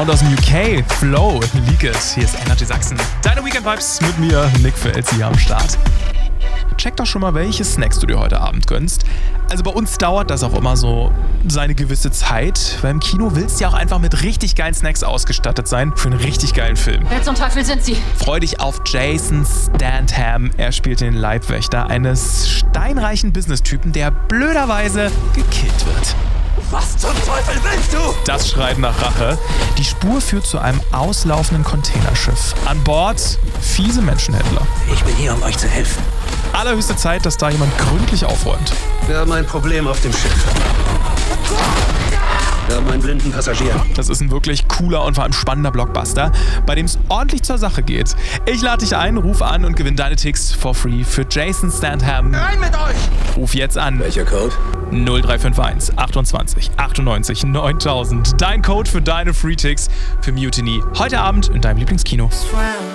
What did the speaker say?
Sound aus dem UK. Flow, Leak It. Hier ist Energy Sachsen. Deine Weekend Vibes mit mir, Nick Fels, hier am Start. Check doch schon mal, welche Snacks du dir heute Abend gönnst. Also bei uns dauert das auch immer so seine gewisse Zeit, weil im Kino willst du ja auch einfach mit richtig geilen Snacks ausgestattet sein für einen richtig geilen Film. Wer zum Teufel sind Sie? Freu dich auf Jason Statham. Er spielt den Leibwächter eines steinreichen Business-Typen, der blöderweise gekillt wird. Was zum Teufel willst du? Das schreit nach Rache. Die Spur führt zu einem auslaufenden Containerschiff. An Bord fiese Menschenhändler. Ich bin hier, um euch zu helfen. Allerhöchste Zeit, dass da jemand gründlich aufräumt. Wir haben ein Problem auf dem Schiff. Wir haben einen blinden Passagier. Das ist ein wirklich cooler und vor allem spannender Blockbuster, bei dem es ordentlich zur Sache geht. Ich lade dich ein, ruf an und gewinn deine Tickets for free für Jason Statham. Rein mit euch! Ruf jetzt an. Welcher Code? 0351 28 98 9000. Dein Code für deine Free Tickets für Mutiny. Heute Abend in deinem Lieblingskino.